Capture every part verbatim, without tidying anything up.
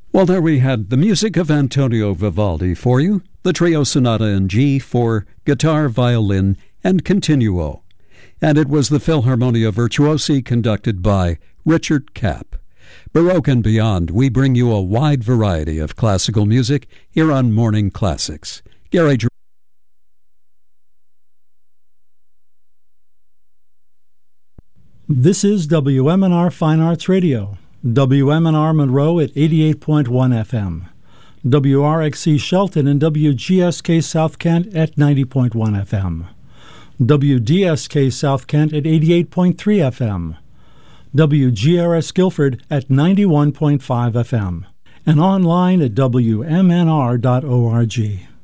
Well, there we had the music of Antonio Vivaldi for you, the Trio Sonata in G for guitar, violin, and continuo. And it was the Philharmonia Virtuosi conducted by Richard Kapp. Baroque and beyond, we bring you a wide variety of classical music here on Morning Classics. Gary Ger- This is W M N R Fine Arts Radio, W M N R Monroe at eighty-eight point one F M, W R X C Shelton and W G S K South Kent at ninety point one F M, W D S K South Kent at eighty-eight point three F M, W G R S Guilford at ninety-one point five F M, and online at W M N R dot org.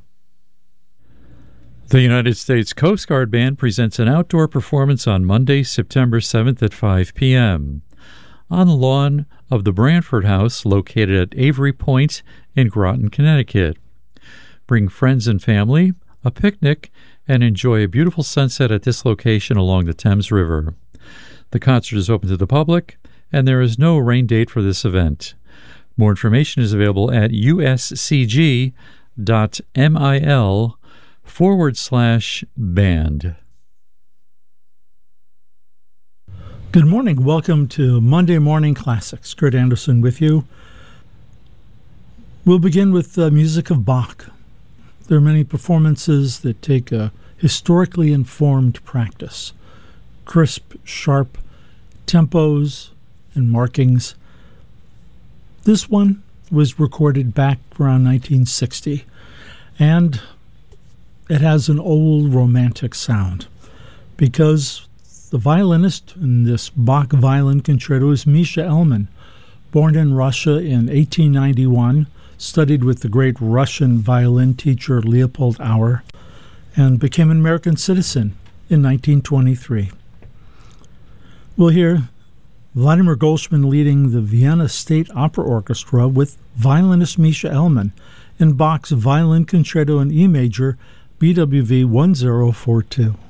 The United States Coast Guard Band presents an outdoor performance on Monday, September seventh at five p.m. on the lawn of the Branford House located at Avery Point in Groton, Connecticut. Bring friends and family, a picnic, and enjoy a beautiful sunset at this location along the Thames River. The concert is open to the public, and there is no rain date for this event. More information is available at uscg.mil forward slash band. Good morning. Welcome to Monday Morning Classics. Kurt Anderson with you. We'll begin with the music of Bach. There are many performances that take a historically informed practice. Crisp, sharp tempos and markings. This one was recorded back around nineteen sixty, and it has an old romantic sound because the violinist in this Bach violin concerto is Misha Elman, born in Russia in eighteen ninety-one, studied with the great Russian violin teacher Leopold Auer, and became an American citizen in nineteen twenty-three. We'll hear Vladimir Golshman leading the Vienna State Opera Orchestra with violinist Misha Elman in Bach's Violin Concerto in E major, B W V one zero four two.